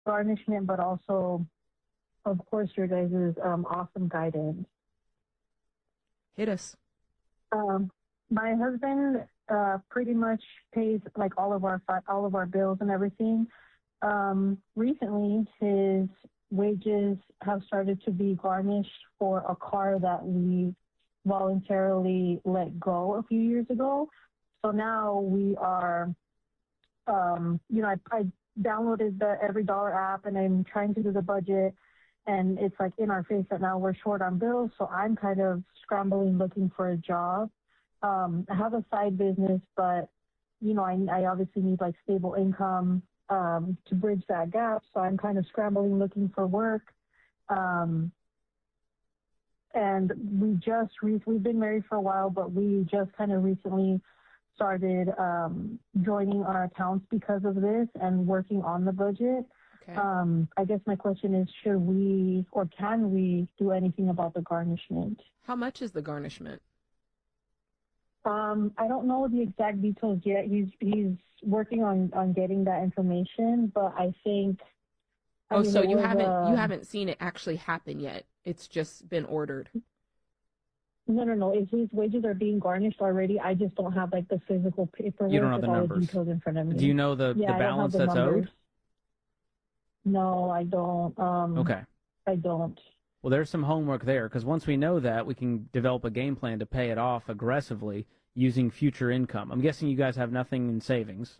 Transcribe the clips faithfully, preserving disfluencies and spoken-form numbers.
garnishment, but also, of course, your guys' um, awesome guidance. Hit us. Um, my husband uh, pretty much pays like all of our fi- all of our bills and everything. Um, recently, his wages have started to be garnished for a car that we voluntarily let go a few years ago. So now we are, um, you know, I, I downloaded the Every Dollar app and I'm trying to do the budget. And it's like in our face that now we're short on bills. So I'm kind of scrambling looking for a job. Um, I have a side business, but, you know, I, I obviously need like stable income um, to bridge that gap. So I'm kind of scrambling looking for work. Um, and we just, re- we've been married for a while, but we just kind of recently started um, joining our accounts because of this and working on the budget. Okay. Um, I guess my question is, should we or can we do anything about the garnishment? How much is the garnishment? Um, I don't know the exact details yet. He's he's working on, on getting that information, but I think. I Oh, mean, so it you was, haven't you uh, haven't seen it actually happen yet. It's just been ordered. No, no, no. If his wages are being garnished already, I just don't have like the physical You don't paperwork know with the all the numbers. details in front of me. Do you know the, yeah, the I don't have balance the that's numbers. owed? No, I don't. Um, Okay. I don't. Well, there's some homework there, because once we know that, we can develop a game plan to pay it off aggressively using future income. I'm guessing you guys have nothing in savings.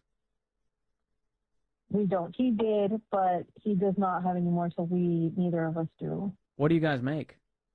We don't. He did, but he does not have any more, so we, neither of us do. What do you guys make?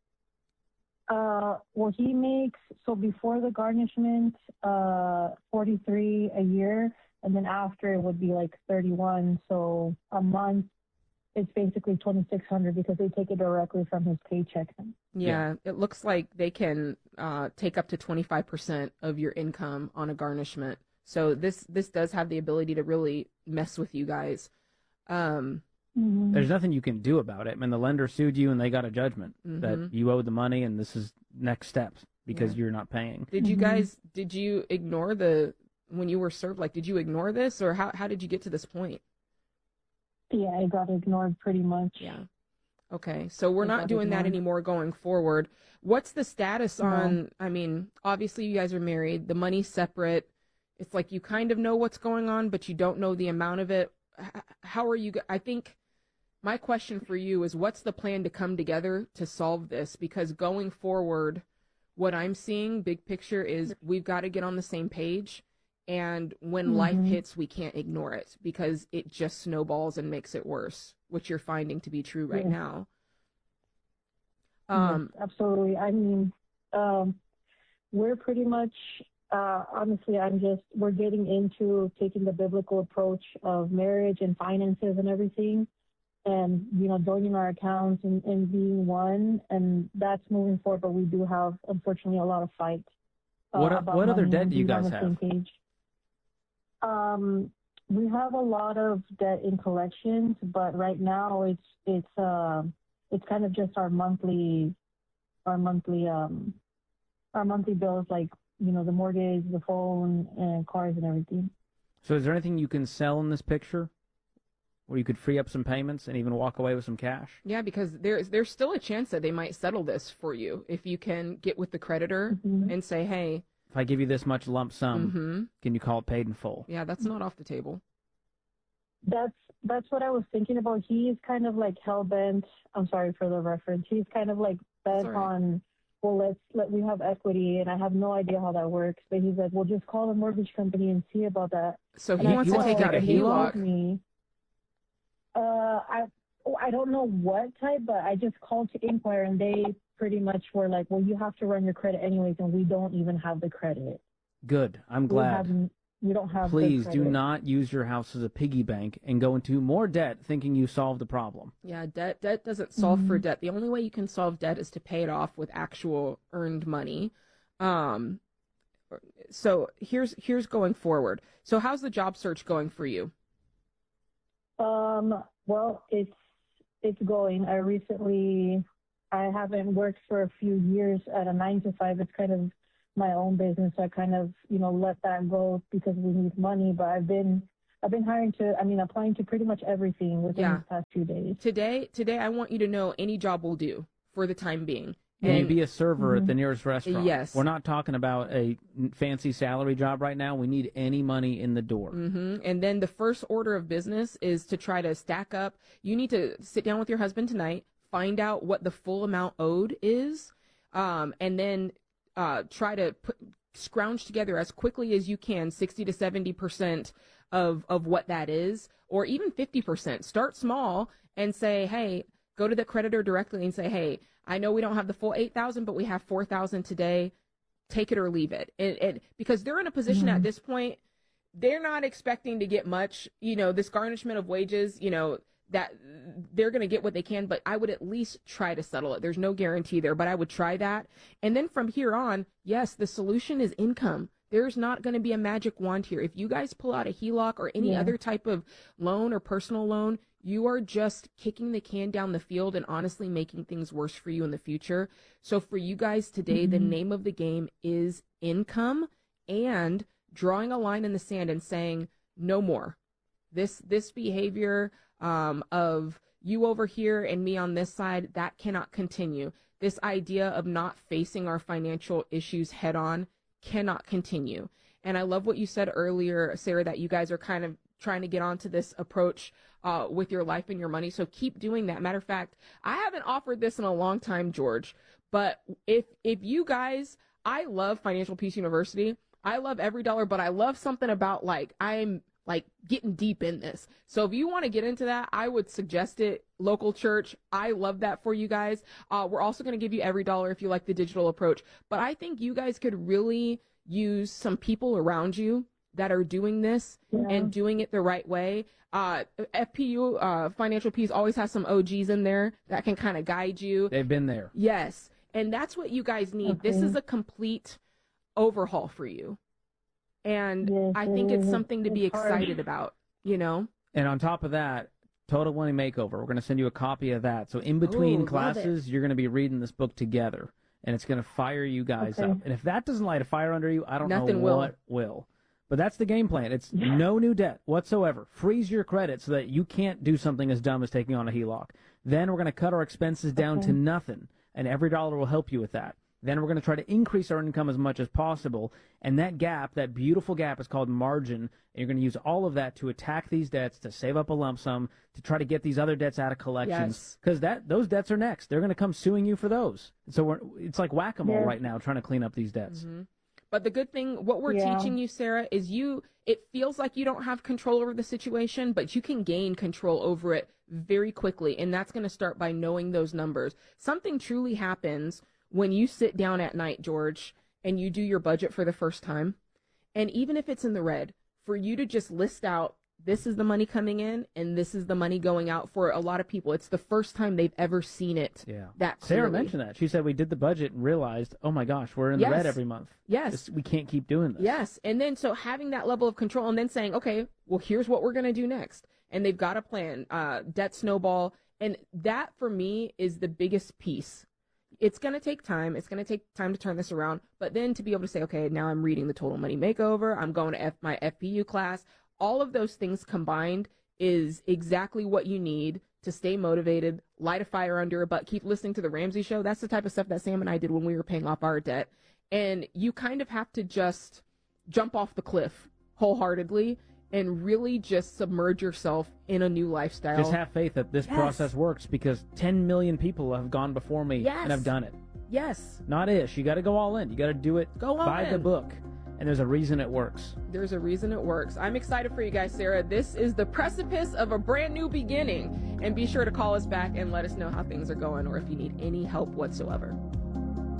Uh, well, he makes, so before the garnishment, uh, forty-three a year, and then after it would be like thirty-one. So a month, it's basically twenty-six hundred because they take it directly from his paycheck. Yeah, it looks like they can uh, take up to twenty-five percent of your income on a garnishment. So this this does have the ability to really mess with you guys. Um, Mm-hmm. There's nothing you can do about it. I mean, the lender sued you and they got a judgment Mhm. that you owe the money and this is next steps because Yeah. you're not paying. Did you Mhm. guys, did you ignore the, when you were served, like, did you ignore this, or how, how did you get to this point? Yeah, I got ignored pretty much. Yeah. Okay. So we're I not got doing that ignored. anymore going forward. What's the status No. on, I mean, obviously you guys are married, the money's separate. It's like you kind of know what's going on, but you don't know the amount of it. H- How are you, g- I think my question for you is, what's the plan to come together to solve this? Because going forward, what I'm seeing, big picture, is we've got to get on the same page. And when life Mhm. hits, we can't ignore it because it just snowballs and makes it worse, which you're finding to be true right Yes. now. Yes, Um, absolutely. I mean, um, we're pretty much, uh, honestly, I'm just, we're getting into taking the biblical approach of marriage and finances and everything. And, you know, joining our accounts and, and being one. And that's moving forward. But we do have, unfortunately, a lot of fight uh, What o- about what other money debt and do you being on guys the have? same page. Um, we have a lot of debt in collections, but right now it's it's uh, it's kind of just our monthly our monthly um our monthly bills, like, you know, the mortgage, the phone, and cars and everything. So is there anything you can sell in this picture where you could free up some payments and even walk away with some cash? yeah, because there's there's still a chance that they might settle this for you if you can get with the creditor Mhm. and say, hey, If I give you this much lump sum, mm-hmm, can you call it paid in full? yeah, that's not off the table. That's that's what I was thinking about. He's kind of like hell bent. I'm sorry for the reference. He's kind of like That's bent all right. on, well, let's let we have equity, and I have no idea how that works. But he's like, well, just call the mortgage company and see about that. So And he I wants to called, take out a and they told HELOC. me, uh, I I don't know what type, but I just called to inquire, and they pretty much were like, well, you have to run your credit anyways, and we don't even have the credit. Good. I'm We glad. have we don't have the Please do credit. not use your house as a piggy bank and go into more debt thinking you solved the problem. Yeah, debt debt doesn't solve for Mhm. debt. The only way you can solve debt is to pay it off with actual earned money. Um, so here's here's going forward. So how's the job search going for you? Um, well, it's it's going. I recently, I haven't worked for a few years at a nine to five. It's kind of my own business. I kind of, you know, let that go because we need money. But I've been, I've been hiring to, I mean, applying to pretty much everything within Yeah. the past few days. Today, today, I want you to know any job will do for the time being. Can you And be a server Mhm. at the nearest restaurant? Yes. We're not talking about a fancy salary job right now. We need any money in the door. hmm And then the first order of business is to try to stack up. You need to sit down with your husband tonight, find out what the full amount owed is, um, and then uh, try to put, scrounge together as quickly as you can sixty to seventy percent of, of what that is, or even fifty percent. Start small and say, hey, go to the creditor directly and say, hey, I know we don't have the full eight thousand, but we have four thousand today. Take it or leave it. And, and because they're in a position Mhm. at this point, they're not expecting to get much, you know, this garnishment of wages, you know, that they're going to get what they can, but I would at least try to settle it. There's no guarantee there, but I would try that. And then from here on, yes, the solution is income. There's not going to be a magic wand here. If you guys pull out a H E L O C or any Yeah. other type of loan or personal loan, you are just kicking the can down the field and honestly making things worse for you in the future. So for you guys today, the Mhm. name of the game is income and drawing a line in the sand and saying no more. This this behavior um, of you over here and me on this side, that cannot continue. This idea of not facing our financial issues head on cannot continue. And I love what you said earlier, Sarah, that you guys are kind of trying to get onto this approach uh, with your life and your money. So keep doing that. Matter of fact, I haven't offered this in a long time, George, but if if you guys, I love Financial Peace University. I love every dollar, but I love something about like I'm like getting deep in this. So if you want to get into that, I would suggest it. Local church. I love that for you guys. Uh, we're also going to give you every dollar if you like the digital approach. But I think you guys could really use some people around you that are doing this Yeah. and doing it the right way. Uh, F P U, uh, Financial Peace always has some O Gs in there that can kind of guide you. They've been there. Yes. And that's what you guys need. This Okay. is a complete overhaul for you. And Yes, I it think it's is. something to be It's hard. excited about, you know? And on top of that, Total Money Makeover. We're going to send you a copy of that. So in between Ooh, love classes, you're going to be reading this book together, and it's going to fire you guys Okay. up. And if that doesn't light a fire under you, I don't Nothing know will. what will. But that's the game plan. It's no new debt whatsoever. Freeze your credit so that you can't do something as dumb as taking on a H E L O C. Then we're going to cut our expenses down Okay. to nothing, and every dollar will help you with that. Then we're going to try to increase our income as much as possible, and that gap, that beautiful gap, is called margin, and you're going to use all of that to attack these debts, to save up a lump sum, to try to get these other debts out of collections, Yes. because that those debts are next. They're going to come suing you for those. So we're, it's like whack-a-mole Yeah. right now, trying to clean up these debts. hmm But the good thing, what we're Yeah. teaching you, Sarah, is you, it feels like you don't have control over the situation, but you can gain control over it very quickly. And that's going to start by knowing those numbers. Something truly happens when you sit down at night, George, and you do your budget for the first time. And even if it's in the red, for you to just list out, this is the money coming in and this is the money going out. For a lot of people, it's the first time they've ever seen it. Yeah. That Sarah clearly. mentioned that. She said we did the budget and realized, oh my gosh, we're in the Yes. red every month. Yes. This, we can't keep doing this. Yes. And then so having that level of control and then saying, okay, well, here's what we're going to do next. And they've got a plan, uh, debt snowball. And that for me is the biggest piece. It's going to take time. It's going to take time to turn this around. But then to be able to say, okay, now I'm reading the Total Money Makeover. I'm going to F- my F P U class. All of those things combined is exactly what you need to stay motivated, light a fire under your butt, keep listening to the Ramsey Show. That's the type of stuff that Sam and I did when we were paying off our debt. And you kind of have to just jump off the cliff wholeheartedly and really just submerge yourself in a new lifestyle. Just have faith that this Yes. process works, because ten million people have gone before me Yes. and have done it. Yes. Not ish. You got to go all in. You got to do it Go all by the in. book. And there's a reason it works. There's a reason it works. I'm excited for you guys, Sarah. This is the precipice of a brand new beginning. And be sure to call us back and let us know how things are going or if you need any help whatsoever.